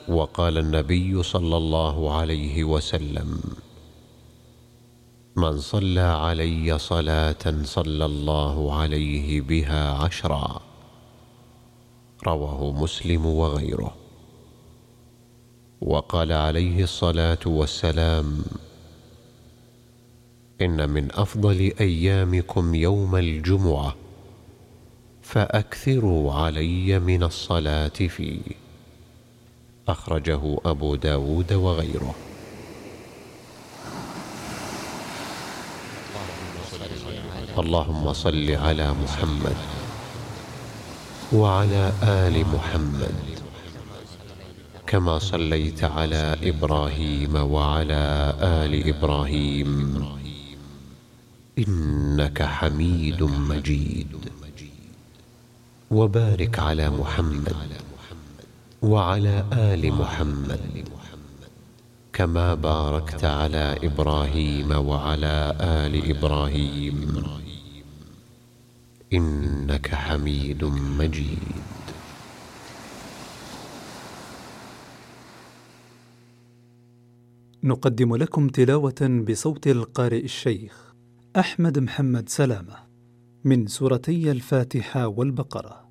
وقال النبي صلى الله عليه وسلم: من صلى علي صلاة صلى الله عليه بها 10. رواه مسلم وغيره. وقال عليه الصلاة والسلام: إن من أفضل أيامكم يوم الجمعة، فأكثروا علي من الصلاة فيه. أخرجه أبو داود وغيره. اللهم صل على محمد وعلى آل محمد كما صليت على إبراهيم وعلى آل إبراهيم إنك حميد مجيد. وبارك على محمد وعلى آل محمد كما باركت على إبراهيم وعلى آل إبراهيم إنك حميد مجيد. نقدم لكم تلاوة بصوت القارئ الشيخ أحمد محمد سلامة من سورتي الفاتحة والبقرة.